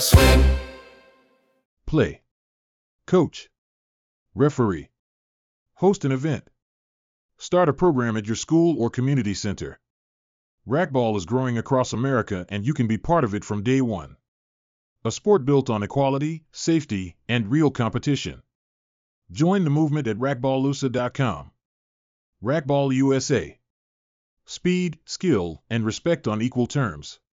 Swing. Play. Coach. Referee. Host an event. Start a program at your school or community center. Racquetball is growing across America and you can be part of it from day one. A sport built on equality, safety, and real competition. Join the movement at racquetballusa.com. Racquetball USA. Speed, skill, and respect on equal terms.